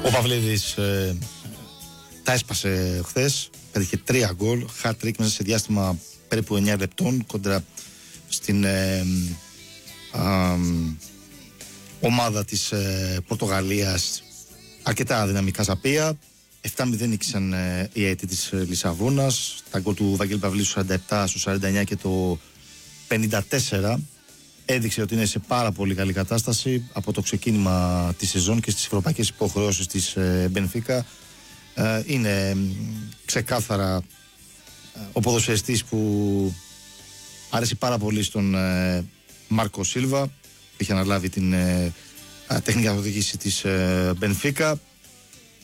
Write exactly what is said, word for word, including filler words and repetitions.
Ο Παυλίδης ε, τα έσπασε χθες, πέτυχε τρία γκολ, hat-trick μέσα σε διάστημα περίπου εννιά λεπτών κόντρα στην ε, α, ομάδα της ε, Πορτογαλίας, αρκετά δυναμικά σαπία. επτά μηδέν νίκησαν ε, οι αίτοι της ε, Λισαβόνας. Τα γκολ του Βαγγέλη Παυλίδη στο σαράντα επτά, στο σαράντα εννιά και το πενήντα τέσσερα έδειξε ότι είναι σε πάρα πολύ καλή κατάσταση από το ξεκίνημα της σεζόν και στις ευρωπαϊκές υποχρεώσεις της Μπενφίκα. Ε, είναι ε, ξεκάθαρα ε, ο ποδοσφαιριστής που άρεσε πάρα πολύ στον ε, Μάρκο Σίλβα, που είχε αναλάβει την ε, τεχνική καθοδήγηση της Μπενφίκα.